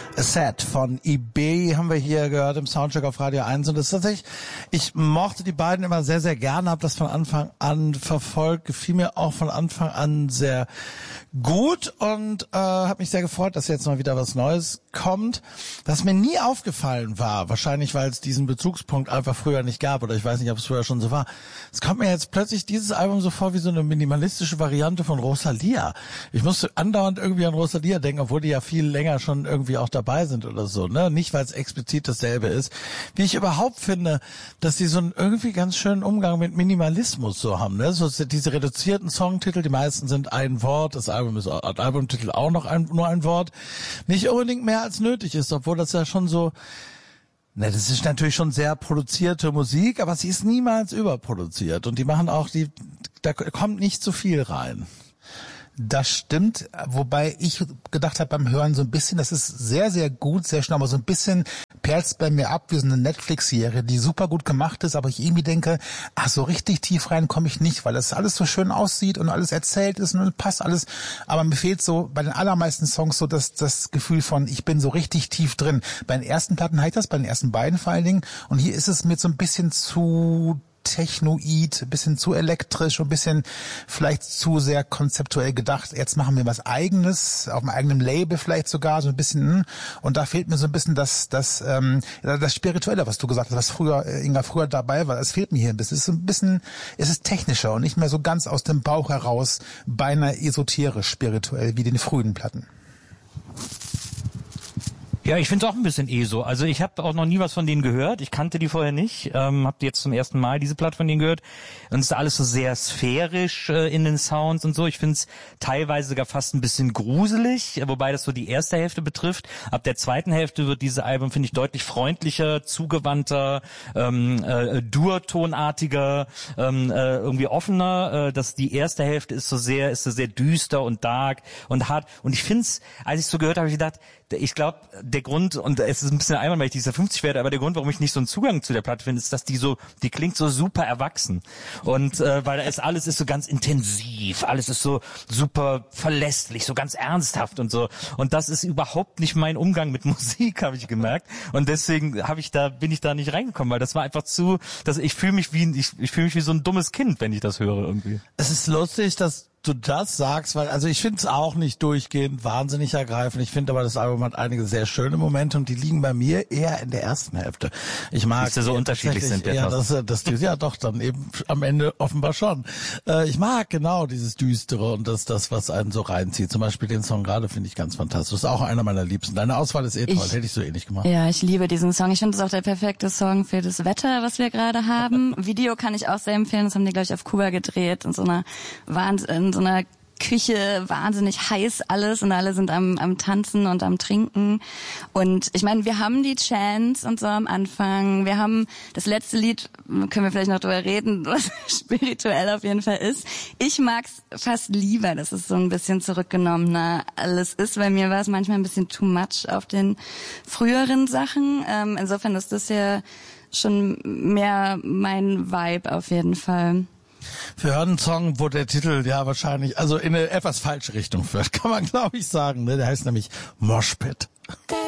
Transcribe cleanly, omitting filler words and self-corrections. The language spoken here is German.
A Set von eBay haben wir hier gehört im Soundcheck auf Radio 1 und das ist tatsächlich, ich mochte die beiden immer sehr, sehr gerne, habe das von Anfang an verfolgt, gefiel mir auch von Anfang an sehr gut und habe mich sehr gefreut, dass jetzt mal wieder was Neues kommt, was mir nie aufgefallen war, wahrscheinlich weil es diesen Bezugspunkt einfach früher nicht gab oder ich weiß nicht, ob es früher schon so war. Es kommt mir jetzt plötzlich dieses Album so vor wie so eine minimalistische Variante von Rosalia. Ich musste andauernd irgendwie an Rosalia denken, obwohl die ja viel länger schon irgendwie auch dabei sind oder so, ne? Nicht, weil es explizit dasselbe ist. Wie ich überhaupt finde, dass die so einen irgendwie ganz schönen Umgang mit Minimalismus so haben, ne? So diese reduzierten Songtitel, die meisten sind ein Wort, das Album ist Albumtitel auch noch nur ein Wort. Nicht unbedingt mehr als nötig ist, obwohl das ja schon so, ne, das ist natürlich schon sehr produzierte Musik, aber sie ist niemals überproduziert und die machen auch da kommt nicht zu viel rein. Das stimmt, wobei ich gedacht habe beim Hören so ein bisschen, das ist sehr, sehr gut, sehr schnell, aber so ein bisschen perlt's bei mir ab wie so eine Netflix-Serie, die super gut gemacht ist, aber ich irgendwie denke, so richtig tief rein komme ich nicht, weil das alles so schön aussieht und alles erzählt ist und passt alles, aber mir fehlt so bei den allermeisten Songs so das Gefühl von, ich bin so richtig tief drin. Bei den ersten Platten hatte ich das, bei den ersten beiden vor allen Dingen, und hier ist es mir so ein bisschen zu technoid, ein bisschen zu elektrisch, ein bisschen vielleicht zu sehr konzeptuell gedacht. Jetzt machen wir was Eigenes, auf einem eigenen Label vielleicht sogar, so ein bisschen, und da fehlt mir so ein bisschen das Spirituelle, was du gesagt hast, was früher dabei war, das fehlt mir hier ein bisschen. Es ist ein bisschen, es ist technischer und nicht mehr so ganz aus dem Bauch heraus, beinahe esoterisch spirituell wie den frühen Platten. Ja, ich finde es auch ein bisschen ESO. Also ich habe auch noch nie was von denen gehört. Ich kannte die vorher nicht. Habe jetzt zum ersten Mal diese Platte von denen gehört. Und es ist alles so sehr sphärisch in den Sounds und so. Ich finde es teilweise sogar fast ein bisschen gruselig, wobei das so die erste Hälfte betrifft. Ab der zweiten Hälfte wird dieses Album, finde ich, deutlich freundlicher, zugewandter, Durtonartiger, irgendwie offener. Die erste Hälfte ist so sehr düster und dark und hart. Und ich finde es, als ich so gehört habe, ich gedacht, ich glaube, der Grund, und es ist ein bisschen albern, weil ich dieser 50 werde, aber der Grund, warum ich nicht so einen Zugang zu der Platte finde, ist, dass die klingt so super erwachsen. Und weil alles ist so ganz intensiv, alles ist so super verlässlich, so ganz ernsthaft und so. Und das ist überhaupt nicht mein Umgang mit Musik, habe ich gemerkt. Und deswegen bin ich da nicht reingekommen, weil das war einfach ich fühle mich wie so ein dummes Kind, wenn ich das höre irgendwie. Es ist lustig, dass du das sagst, weil, also ich finde es auch nicht durchgehend wahnsinnig ergreifend. Ich finde aber, das Album hat einige sehr schöne Momente und die liegen bei mir eher in der ersten Hälfte. Ich mag, dass so unterschiedlich sind. Ja, ja doch, dann eben am Ende offenbar schon. Ich mag genau dieses Düstere und das, was einen so reinzieht. Zum Beispiel den Song gerade finde ich ganz fantastisch. Das ist auch einer meiner Liebsten. Deine Auswahl ist toll. Hätte ich so ähnlich gemacht. Ja, ich liebe diesen Song. Ich finde, das ist auch der perfekte Song für das Wetter, was wir gerade haben. Video kann ich auch sehr empfehlen. Das haben die, glaube ich, auf Kuba gedreht. In so einer Küche, wahnsinnig heiß alles und alle sind am Tanzen und am Trinken. Und ich meine, wir haben die Chants und so am Anfang. Wir haben das letzte Lied, können wir vielleicht noch drüber reden, was spirituell auf jeden Fall ist. Ich mag's fast lieber, dass es so ein bisschen zurückgenommener alles ist, weil mir war es manchmal ein bisschen too much auf den früheren Sachen. Insofern ist das ja schon mehr mein Vibe auf jeden Fall. Wir hören einen Song, wo der Titel ja wahrscheinlich also in eine etwas falsche Richtung führt, kann man glaube ich sagen. Ne? Der heißt nämlich Moshpit.